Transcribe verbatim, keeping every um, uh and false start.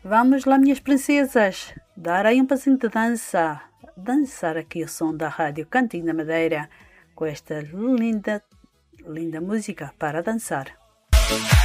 Vamos lá, minhas princesas, dar aí um passinho de dança, dançar aqui o som da rádio Cantinho da Madeira, com esta linda, linda música para dançar.